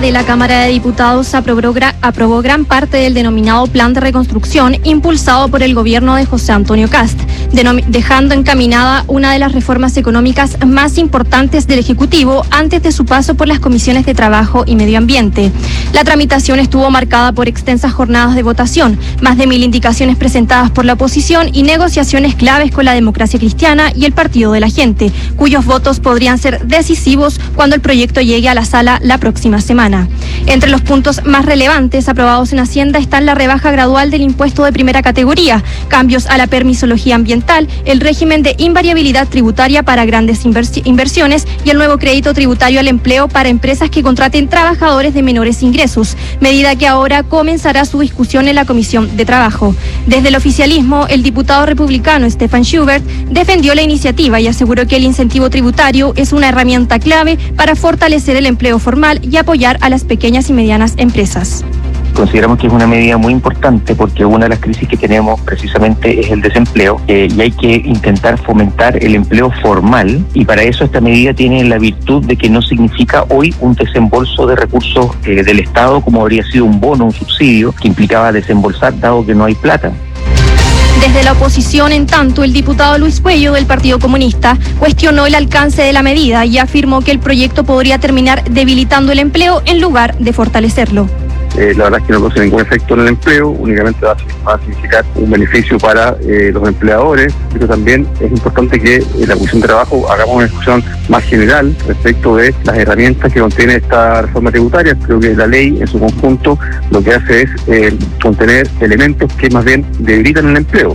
tarde, la Cámara de Diputados aprobó gran parte del denominado Plan de Reconstrucción impulsado por el gobierno de José Antonio Kast, dejando encaminada una de las reformas económicas más importantes del Ejecutivo antes de su paso por las comisiones de Trabajo y Medio Ambiente. La tramitación estuvo marcada por extensas jornadas de votación, más de 1000 indicaciones presentadas por la oposición y negociaciones claves con la Democracia Cristiana y el Partido de la Gente, cuyos votos podrían ser decisivos cuando el proyecto llegue a la sala la próxima semana. Entre los puntos más relevantes aprobados en Hacienda están la rebaja gradual del impuesto de primera categoría, cambios a la permisología ambiental, el régimen de invariabilidad tributaria para grandes inversiones y el nuevo crédito tributario al empleo para empresas que contraten trabajadores de menores ingresos, medida que ahora comenzará su discusión en la Comisión de Trabajo. Desde el oficialismo, el diputado republicano Stefan Schubert defendió la iniciativa y aseguró que el incentivo tributario es una herramienta clave para fortalecer el empleo formal y apoyar a las pequeñas y medianas empresas. Consideramos que es una medida muy importante porque una de las crisis que tenemos precisamente es el desempleo y hay que intentar fomentar el empleo formal, y para eso esta medida tiene la virtud de que no significa hoy un desembolso de recursos del Estado como habría sido un bono, un subsidio que implicaba desembolsar dado que no hay plata. Desde la oposición, en tanto, el diputado Luis Cuello del Partido Comunista cuestionó el alcance de la medida y afirmó que el proyecto podría terminar debilitando el empleo en lugar de fortalecerlo. La verdad es que no produce ningún efecto en el empleo, únicamente va a significar un beneficio para los empleadores, pero también es importante que en la Comisión de Trabajo hagamos una discusión más general respecto de las herramientas que contiene esta reforma tributaria. Creo que la ley en su conjunto lo que hace es contener elementos que más bien debilitan el empleo.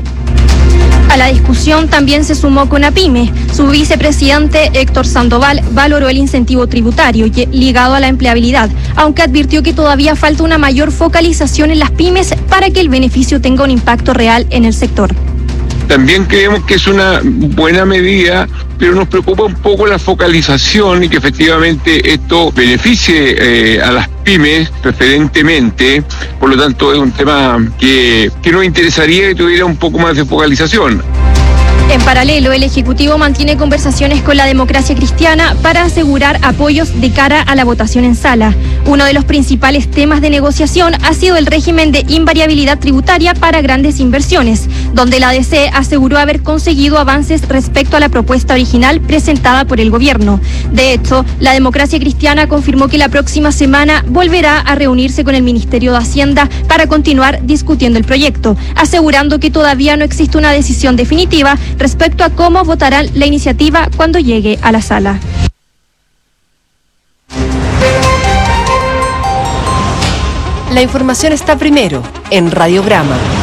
A la discusión también se sumó CONAPYME. Su vicepresidente Héctor Sandoval valoró el incentivo tributario ligado a la empleabilidad, aunque advirtió que todavía falta una mayor focalización en las pymes para que el beneficio tenga un impacto real en el sector. También creemos que es una buena medida, pero nos preocupa un poco la focalización y que efectivamente esto beneficie a las pymes preferentemente. Por lo tanto, es un tema que nos interesaría que tuviera un poco más de focalización. En paralelo, el Ejecutivo mantiene conversaciones con la Democracia Cristiana para asegurar apoyos de cara a la votación en sala. Uno de los principales temas de negociación ha sido el régimen de invariabilidad tributaria para grandes inversiones, donde la ADC aseguró haber conseguido avances respecto a la propuesta original presentada por el gobierno. De hecho, la Democracia Cristiana confirmó que la próxima semana volverá a reunirse con el Ministerio de Hacienda para continuar discutiendo el proyecto, asegurando que todavía no existe una decisión definitiva respecto a cómo votarán la iniciativa cuando llegue a la sala. La información está primero en Radiograma.